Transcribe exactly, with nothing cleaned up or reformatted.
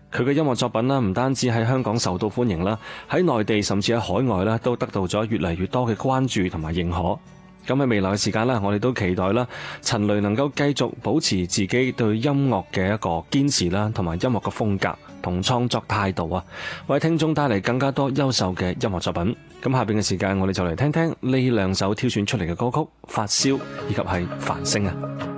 佢嘅音樂作品啦，唔單止喺香港受到歡迎啦，喺內地甚至喺海外咧都得到咗越嚟越多嘅關注同埋認可。咁喺未來嘅時間咧，我哋都期待啦，陳雷能夠繼續保持自己對音樂嘅一個堅持啦，同埋音樂嘅風格同創作態度啊，為聽眾帶嚟更加多優秀嘅音樂作品。咁下邊嘅時間，我哋就嚟聽聽呢兩首挑選出嚟嘅歌曲《發燒》以及係《繁星》啊。